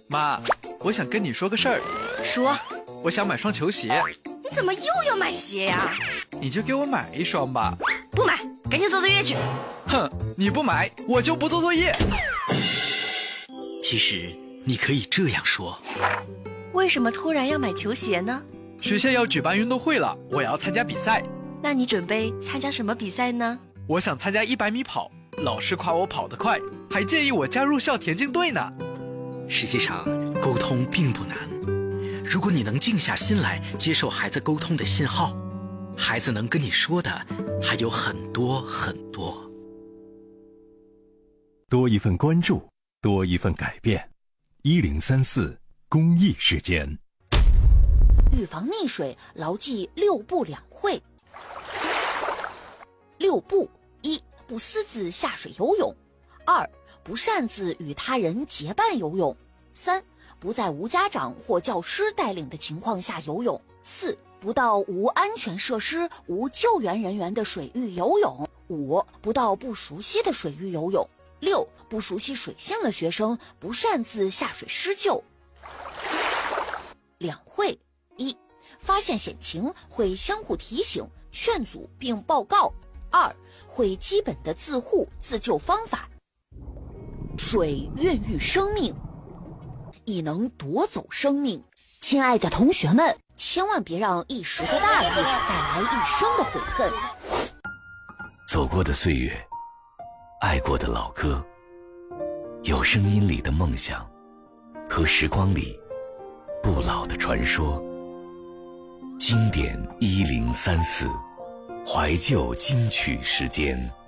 妈，我想跟你说个事儿。 说， 我想买双球鞋。 你怎么又要买鞋呀？ 你就给我买一双吧。 不买，赶紧做作业去。 哼，你不买，我就不做作业。 其实你可以这样说： 为什么突然要买球鞋呢？ 学校要举办运动会了，我要参加比赛。 那你准备参加什么比赛呢？ 我想参加100米跑，老师夸我跑得快，还建议我加入校田径队呢。 实际上，沟通并不难。如果你能静下心来接受孩子沟通的信号，孩子能跟你说的还有很多很多。 多一份关注，多一份改变。1034公益时间。 预防溺水，牢记6不2会。6不： 1. 不私自下水游泳； 2. 不擅自与他人结伴游泳； 3. 不在无家长或教师带领的情况下游泳； 4. 不到无安全设施、无救援人员的水域游泳； 5. 不到不熟悉的水域游泳； 6. 不熟悉水性的学生不擅自下水施救。2会： 1. 发现险情会相互提醒、劝阻并报告； 2. 会基本的自护自救方法。水孕育生命，亦能夺走生命。亲爱的同学们，千万别让一时的大意带来一生的悔恨。 走过的岁月，爱过的老歌，有声音里的梦想，和时光里不老的传说。经典1034，怀旧金曲时间。